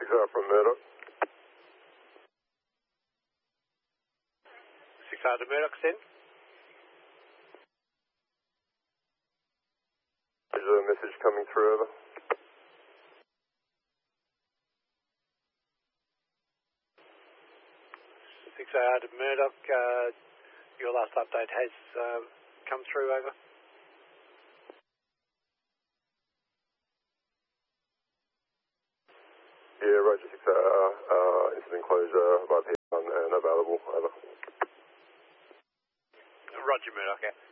6R from Murdoch. 6R to Murdoch, send. There's a message coming through, over. 6R to Murdoch, your last update has come through, over. Yeah, Roger 6R, instant enclosure by P1 and available, over. Roger Murdoch, yeah.